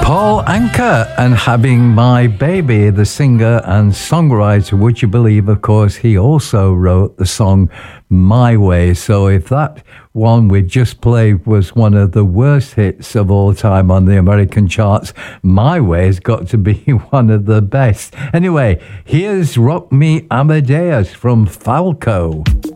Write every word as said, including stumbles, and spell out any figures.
Paul Anka and Having My Baby, the singer and songwriter. Would you believe, of course, he also wrote the song My Way. So if that one we just played was one of the worst hits of all time on the American charts, My Way has got to be one of the best. Anyway, here's Rock Me Amadeus from Falco.